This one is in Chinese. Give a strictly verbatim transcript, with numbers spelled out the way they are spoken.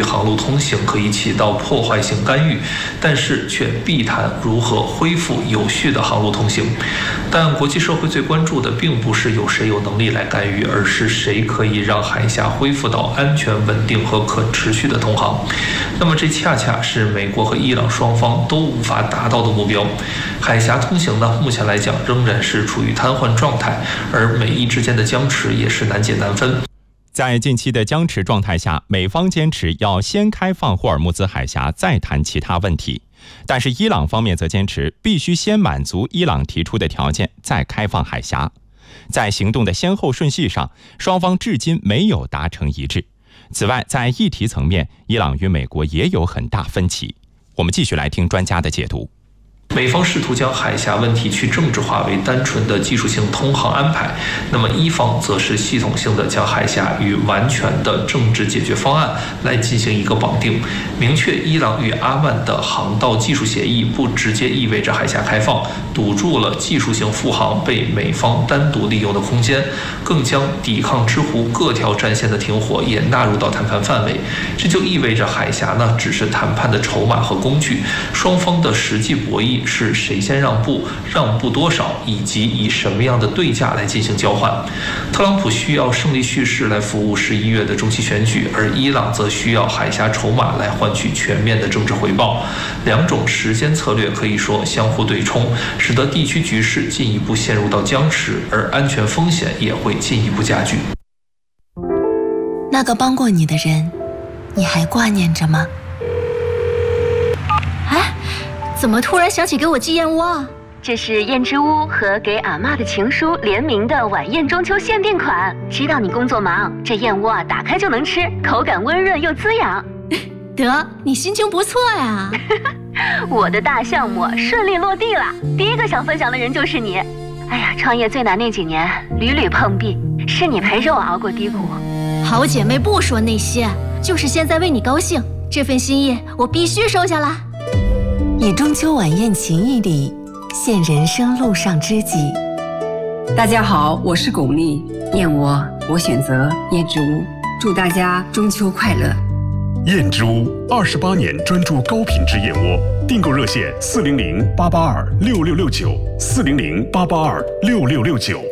与航路通行可以起到破坏性干预，但是却避谈如何恢复有序的航路通行。但国际社会最关注的并不是有谁有能力来干预，而是谁可以让海峡恢复到安全、稳定和可持续的通航。那么这恰恰是美国和伊朗双方都无法达到的目标。海峡通行呢，目前来讲仍然是处于瘫痪状态，而美伊之间的僵持也是难解难分。 在近期的僵持状态下，美方坚持要先开放霍尔木兹海峡，再谈其他问题。但是伊朗方面则坚持必须先满足伊朗提出的条件，再开放海峡。在行动的先后顺序上，双方至今没有达成一致。此外，在议题层面，伊朗与美国也有很大分歧。我们继续来听专家的解读。 美方试图将海峡问题去政治化为单纯的技术性通航安排，那么伊方则是系统性的将海峡与完全的政治解决方案来进行一个绑定，明确伊朗与阿曼的航道技术协议不直接意味着海峡开放，堵住了技术性复航被美方单独利用的空间，更将抵抗之湖各条战线的停火也纳入到谈判范围。这就意味着海峡呢只是谈判的筹码和工具，双方的实际博弈是谁先让步，让步多少，以及以什么样的对价来进行交换。特朗普需要胜利叙事来服务十一月的中期选举，而伊朗则需要海峡筹码来换取全面的政治回报。两种时间策略可以说相互对冲，使得地区局势进一步陷入到僵持，而安全风险也会进一步加剧。 那个帮过你的人，你还挂念着吗？ 哎，怎么突然想起给我寄燕窝啊？ 这是燕之屋和给阿嬷的情书联名的晚宴中秋限定款。知道你工作忙，这燕窝啊打开就能吃，口感温润又滋养。 得，你心情不错呀。 我的大项目顺利落地了，第一个想分享的人就是你。哎呀，创业最难那几年屡屡碰壁，是你陪着我熬过低谷。 好姐妹不说那些，就是现在为你高兴，这份心意我必须收下啦。 以中秋晚宴情谊里现人生路上知己。 大家好，我是巩俐，燕窝我选择燕之屋，祝大家中秋快乐。 燕之屋二十八年专注高品质燕窝，订购热线四零零八八二六六六九四零零八八二六六六九。